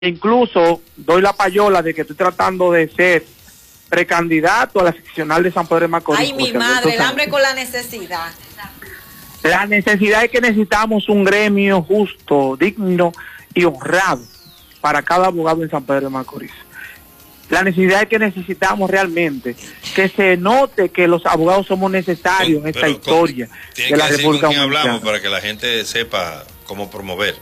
Incluso doy la payola de que estoy tratando de ser precandidato a la seccional de San Pedro de Macorís. Ay, mi madre, el hambre con la necesidad. La necesidad es que necesitamos un gremio justo, digno y honrado para cada abogado en San Pedro de Macorís. La necesidad es que necesitamos realmente que se note que los abogados somos necesarios en esta historia de la República Dominicana. Hablamos para que la gente sepa cómo promover.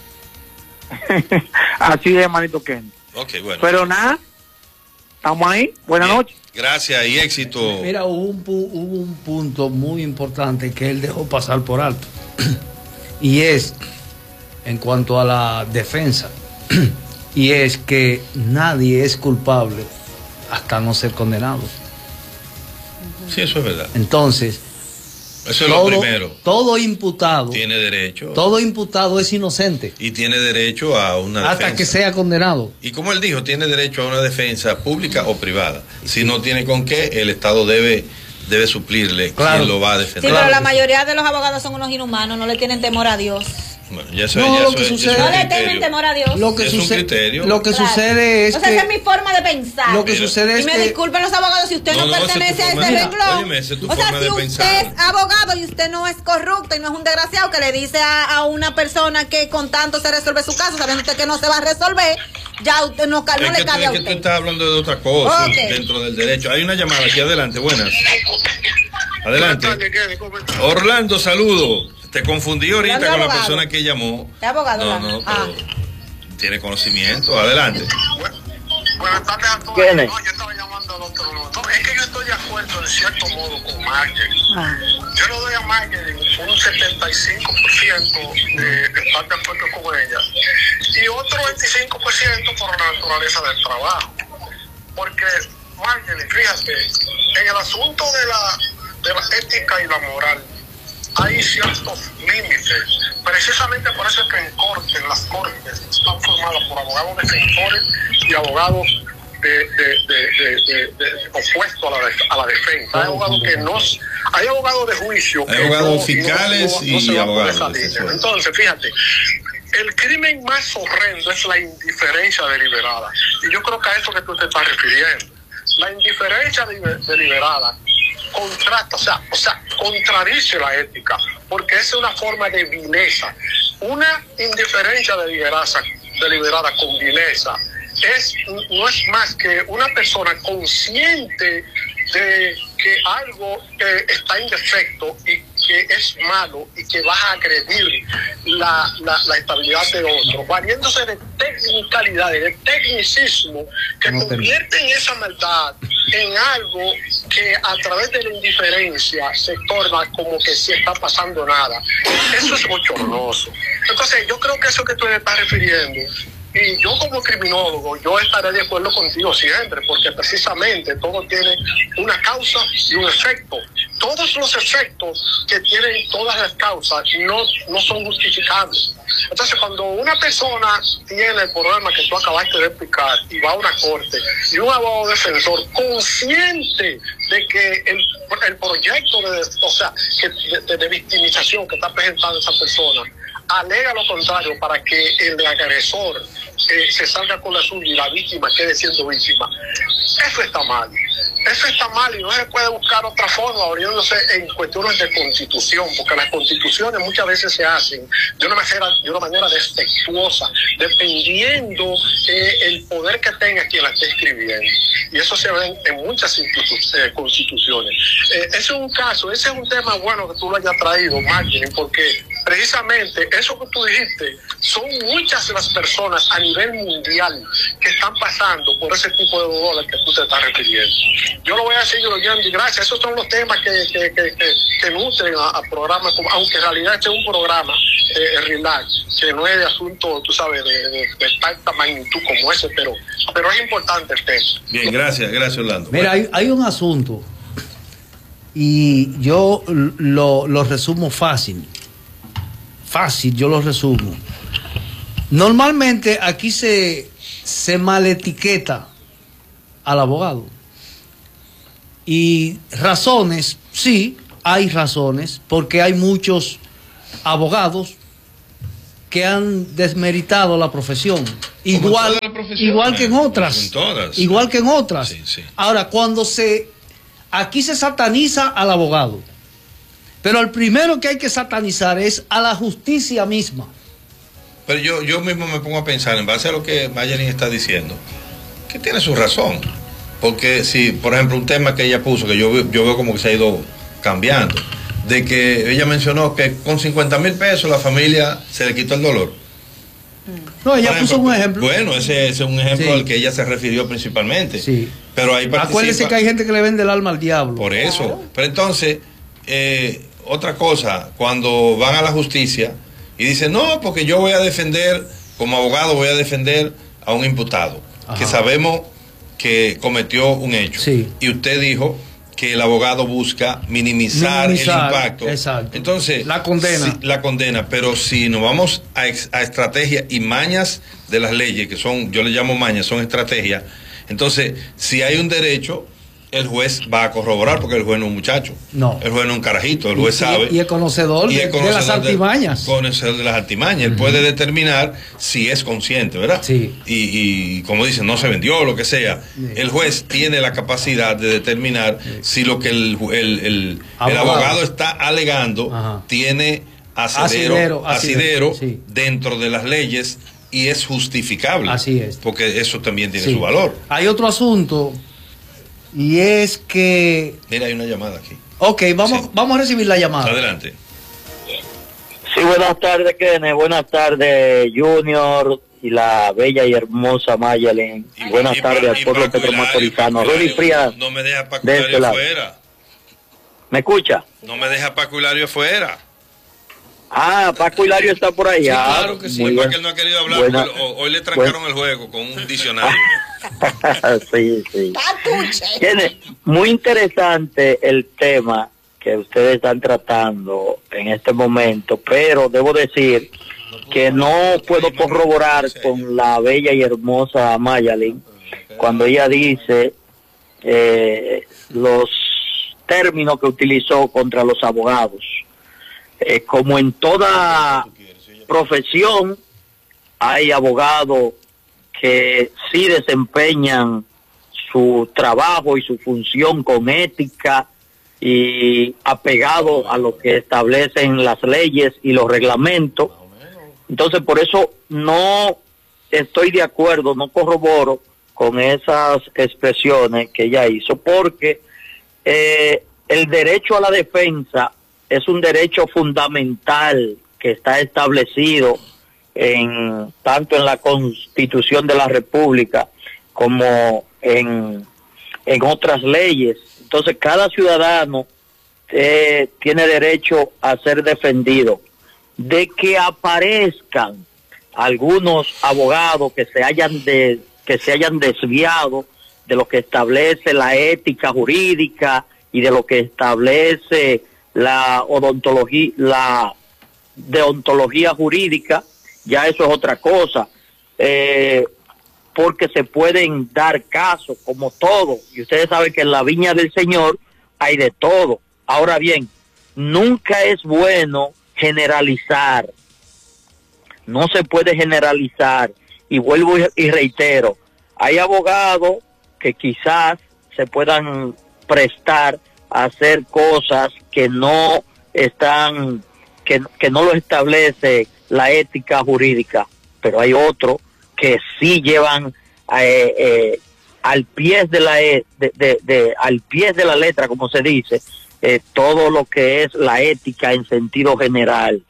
Así es, hermanito Ken. Okay, bueno. Pero nada, estamos ahí. Buenas noches. Gracias y éxito. Mira, hubo un punto muy importante que él dejó pasar por alto. Y es en cuanto a la defensa. Y es que nadie es culpable hasta no ser condenado. Sí, eso es verdad. Entonces, eso es lo primero. Todo imputado tiene derecho. Todo imputado es inocente. Y tiene derecho a una defensa. Hasta que sea condenado. Y como él dijo, tiene derecho a una defensa pública o privada. Si no tiene con qué, el Estado debe suplirle quien lo va a defender. Sí, pero la mayoría de los abogados son unos inhumanos, no le tienen temor a Dios. Bueno, ya eso, no, ya lo eso, que sucede, no le tienen temor a Dios. Lo que es sucede, un criterio. Lo que sucede es Entonces, esa es mi forma de pensar. Lo que sucede es y me disculpen los abogados si usted no pertenece a ese renglón. O sea, si usted es abogado y usted no es corrupto y no es un desgraciado que le dice a una persona que con tanto se resuelve su caso, sabiendo usted que no se va a resolver, ya usted no le cabe a usted. Es que tú estás hablando de otra cosa dentro del derecho. Hay una llamada aquí adelante, buenas. Adelante. Orlando, saludo. Te confundí ahorita con la persona que llamó. ¿Es abogado? No, pero tiene conocimiento. Adelante. Buenas tardes a todos. No, yo estaba llamando al otro lado. Es que yo estoy de acuerdo en cierto modo con marketing. Yo le doy a marketing un 75% de estar de acuerdo con ella. Y otro 25% por la naturaleza del trabajo. Porque marketing, fíjate, en el asunto de la ética y la moral, hay ciertos límites. Precisamente por eso es que en las cortes están formadas por abogados defensores y abogados opuestos a la defensa. Hay abogados de juicio, hay abogados fiscales y abogados. Entonces, fíjate, el crimen más horrendo es la indiferencia deliberada. Y yo creo que a eso que tú te estás refiriendo. La indiferencia deliberada contrasta, o sea, contradice la ética, porque es una forma de vileza. Una indiferencia deliberada con vileza no es más que una persona consciente de que algo está en defecto y que es malo y que va a agredir la estabilidad de otro, valiéndose de tecnicalidades, de tecnicismo que convierten esa maldad en algo que a través de la indiferencia se torna como que si está pasando nada. Eso es bochornoso. Entonces yo creo que eso que tú le estás refiriendo, y yo como criminólogo, yo estaré de acuerdo contigo siempre, porque precisamente todo tiene una causa y un efecto. Todos los efectos que tienen todas las causas no son justificables. Entonces, cuando una persona tiene el problema que tú acabaste de explicar y va a una corte y un abogado defensor consciente de que el proyecto de victimización que está presentando esa persona alega lo contrario para que el agresor se salga con la suya y la víctima quede siendo víctima, eso está mal. Eso está mal y no se puede buscar otra forma oriéndose en cuestiones de constitución, porque las constituciones muchas veces se hacen de una manera defectuosa, dependiendo el poder que tenga quien la esté escribiendo. Y eso se ve en muchas constituciones. Ese es un caso, ese es un tema bueno que tú lo hayas traído, Martín, porque precisamente eso que tú dijiste, son muchas las personas a nivel mundial que están pasando por ese tipo de dolor al que tú te estás refiriendo. Yo lo voy a seguir oyendo y gracias. Esos son los temas que nutren a programas, aunque en realidad este es un programa relax, que no es de asunto, tú sabes, de tanta magnitud como ese, pero es importante el tema. Bien, gracias Orlando. Mira, hay un asunto y yo lo resumo fácil, yo lo resumo. Normalmente aquí se maletiqueta al abogado. Y razones, sí, hay razones, porque hay muchos abogados que han desmeritado la profesión, igual que en otras, igual que en otras. Sí, sí. Ahora, aquí se sataniza al abogado, pero el primero que hay que satanizar es a la justicia misma. Pero yo mismo me pongo a pensar, en base a lo que Mayelin está diciendo, que tiene su razón. Porque si, por ejemplo, un tema que ella puso, que yo veo como que se ha ido cambiando, de que ella mencionó que con 50,000 pesos la familia se le quitó el dolor. No, ella puso un ejemplo. Bueno, ese es un ejemplo al que ella se refirió principalmente. Sí. Pero ahí acuérdese que hay gente que le vende el alma al diablo. Por eso. Pero entonces, otra cosa, cuando van a la justicia y dicen, no, porque yo voy a defender, como abogado voy a defender a un imputado, que sabemos que cometió un hecho. Sí. Y usted dijo que el abogado busca minimizar el impacto. Exacto. Entonces, la condena. Sí, la condena, pero si nos vamos a estrategias y mañas de las leyes, que son, yo le llamo mañas, son estrategias, entonces, si hay un derecho, el juez va a corroborar, porque el juez no es un muchacho. No. El juez no es un carajito, el juez sabe. Y es conocedor de las artimañas. Conocedor de las artimañas. Él puede determinar si es consciente, ¿verdad? Sí. Y como dicen, no se vendió, lo que sea. Sí. El juez tiene la capacidad de determinar si lo que el abogado está alegando tiene asidero sí, dentro de las leyes y es justificable. Así es. Porque eso también tiene su valor. Hay otro asunto. Y es que... Mira, hay una llamada aquí. Ok, vamos a recibir la llamada. Adelante. Sí, buenas tardes, Kenneth. Buenas tardes, Junior y la bella y hermosa Mayelin. Y buenas tardes al pueblo petrometropolitano. Rudy Frías. No me deja Paco Hilario afuera. ¿Me escucha? No me deja Paco Hilario afuera. Ah, Paco Hilario está por allá. Sí, claro que sí. Porque él no ha querido hablar. Hoy le trancaron el juego con un diccionario. Sí, sí. Muy interesante el tema que ustedes están tratando en este momento, pero debo decir que no puedo corroborar con la bella y hermosa Mayelin cuando ella dice los términos que utilizó contra los abogados. Como en toda profesión, hay abogados que sí desempeñan su trabajo y su función con ética y apegado a lo que establecen las leyes y los reglamentos. Entonces, por eso no estoy de acuerdo, no corroboro con esas expresiones que ella hizo, porque el derecho a la defensa es un derecho fundamental que está establecido tanto en la Constitución de la República como en otras leyes. Entonces, cada ciudadano tiene derecho a ser defendido. De que aparezcan algunos abogados que se hayan desviado de lo que establece la ética jurídica y de lo que establece la deontología jurídica, ya eso es otra cosa, porque se pueden dar casos como todo, y ustedes saben que en la viña del Señor hay de todo. Ahora bien, nunca es bueno generalizar, no se puede generalizar, y vuelvo y reitero, hay abogados que quizás se puedan prestar a hacer cosas que no están, que no lo establece la ética jurídica, pero hay otros que sí llevan al pie de la letra, como se dice, todo lo que es la ética en sentido general.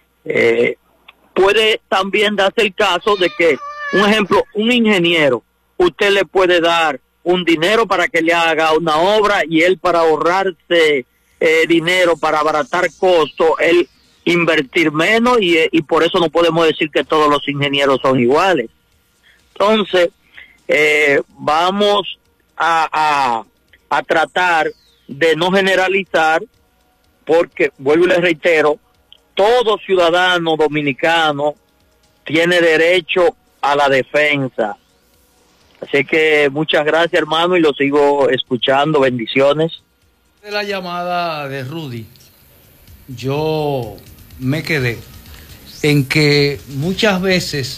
Puede también darse el caso de que, un ejemplo, un ingeniero, usted le puede dar un dinero para que le haga una obra y él, para ahorrarse dinero, para abaratar costos, él invertir menos, y por eso no podemos decir que todos los ingenieros son iguales. Entonces, vamos a tratar de no generalizar, porque, vuelvo y les reitero, todo ciudadano dominicano tiene derecho a la defensa. Así que muchas gracias, hermano, y lo sigo escuchando. Bendiciones. De la llamada de Rudy, yo me quedé en que muchas veces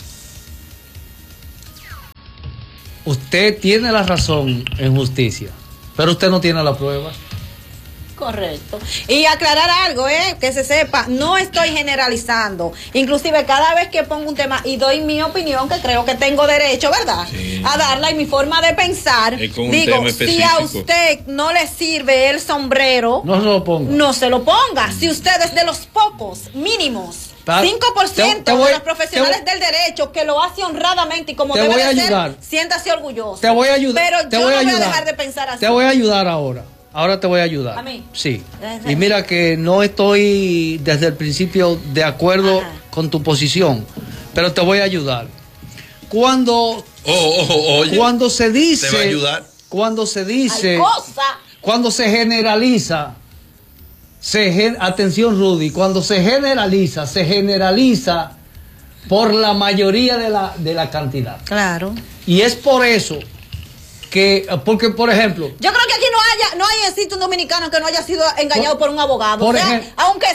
usted tiene la razón en justicia, pero usted no tiene la prueba. Correcto. Y aclarar algo, que se sepa, no estoy generalizando. Inclusive cada vez que pongo un tema y doy mi opinión, que creo que tengo derecho, ¿verdad? Sí. A darla, y mi forma de pensar, digo, si a usted no le sirve el sombrero, no se lo ponga. No se lo ponga. Si usted es de los pocos, mínimos, 5% de los profesionales del derecho que lo hace honradamente y como debe de ser, siéntase orgulloso. Te voy a ayudar. Pero yo no voy a dejar de pensar así. Te voy a ayudar ahora. Ahora te voy a ayudar. ¿A mí? Sí. Y mira que no estoy desde el principio de acuerdo con tu posición, pero te voy a ayudar. Cuando se dice, te va a ayudar. Cuando se dice, cuando se generaliza, atención Rudy, cuando se generaliza por la mayoría de la cantidad. Claro. Y es por eso porque, por ejemplo, yo creo que aquí no existe un dominicano que no haya sido engañado por un abogado. Por ejemplo, aunque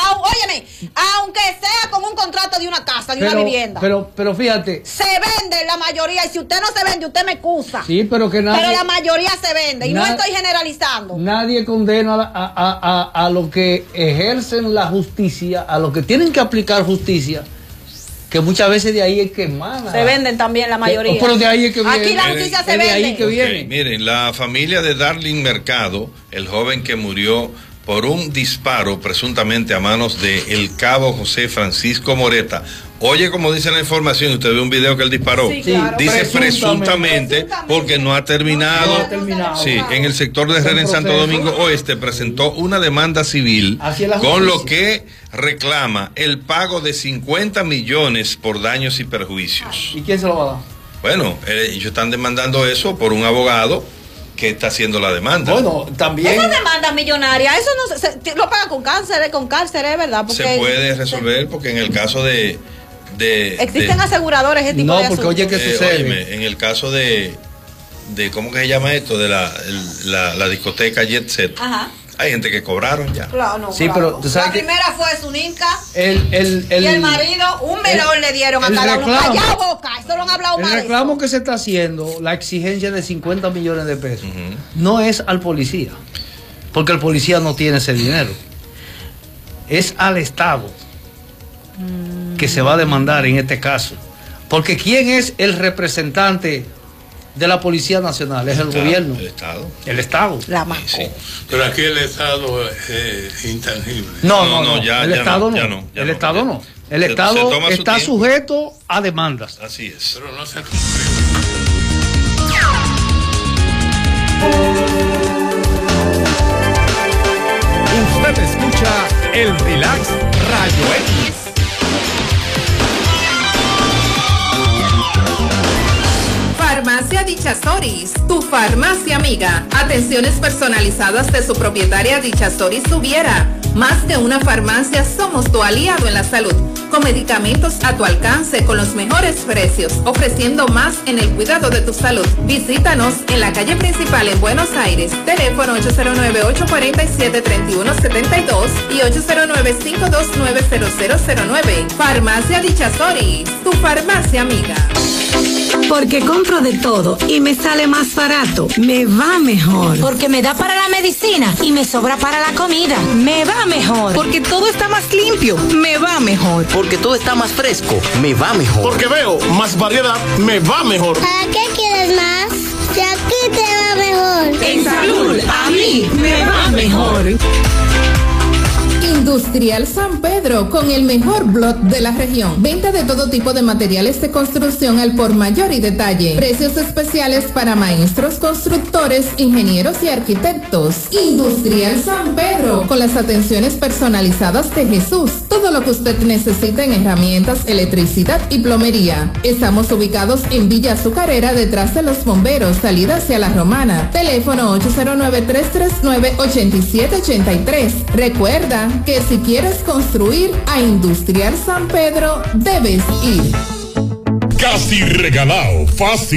sea con un contrato de una casa, de una vivienda. Pero fíjate. Se vende la mayoría, y si usted no se vende, usted me excusa. Sí, pero que nadie. Pero la mayoría se vende, y no estoy generalizando. Nadie condena a los que ejercen la justicia, a los que tienen que aplicar justicia. Que muchas veces de ahí es que emana. Se venden también la mayoría. Pero de ahí es que viene. Aquí la justicia se vende. De ahí que viene. Miren, la familia de Darling Mercado, el joven que murió por un disparo presuntamente a manos de el cabo José Francisco Moreta. Oye, como dice la información, usted ve un video que él disparó. Sí, claro. Dice presuntamente porque no ha terminado. Sí, en el sector de Herrera en Santo Domingo Oeste presentó una demanda civil con lo que reclama el pago de 50 millones por daños y perjuicios. ¿Y quién se lo va a dar? Bueno, ellos están demandando eso por un abogado que está haciendo la demanda. Bueno, también. Esa demanda millonaria, eso no lo paga con cárceles, ¿verdad? Porque se puede resolver porque en el caso de existen aseguradores ese tipo de asuntos. No, porque oye, ¿qué sucede? En el caso de ¿cómo que se llama esto? De la discoteca Jet Set. Ajá. Hay gente que cobraron ya. Claro, no, sí, claro. pero tú sabes la primera fue Zuninka y el marido, un melón le dieron a cada uno. Callao boca, eso lo han hablado más. El reclamo que se está haciendo, la exigencia de 50 millones de pesos, no es al policía, porque el policía no tiene ese dinero. Es al Estado que se va a demandar en este caso. Porque ¿quién es el representante de la Policía Nacional? Es el gobierno. El Estado. La Maco. Sí. Pero aquí el Estado es intangible. No, ya, el Estado no. El Estado no. El Estado está sujeto a demandas. Así es. Pero no se Usted escucha el Relax Rayo X. Farmacia Dicha Soris, tu farmacia amiga. Atenciones personalizadas de su propietaria Dicha Soris Subiera. Más que una farmacia, somos tu aliado en la salud. Con medicamentos a tu alcance con los mejores precios, ofreciendo más en el cuidado de tu salud. Visítanos en la calle principal en Buenos Aires. Teléfono 809-847-3172 y 809-529-0009. Farmacia Dicha Soris, tu farmacia amiga. Porque compro de todo y me sale más barato, me va mejor. Porque me da para la medicina y me sobra para la comida, me va mejor. Porque todo está más limpio, me va mejor. Porque todo está más fresco, me va mejor. Porque veo más variedad, me va mejor. ¿Para qué quieres más? Si aquí te va mejor. En salud, a mí me va mejor. Industrial San Pedro, con el mejor blog de la región. Venta de todo tipo de materiales de construcción al por mayor y detalle. Precios especiales para maestros, constructores, ingenieros y arquitectos. Industrial San Pedro, con las atenciones personalizadas de Jesús. Todo lo que usted necesita en herramientas, electricidad y plomería. Estamos ubicados en Villa Azucarera, detrás de los bomberos, salida hacia La Romana. Teléfono 809-339-8783. Recuerda que si quieres construir a Industrial San Pedro, debes ir. Casi regalado, fácil.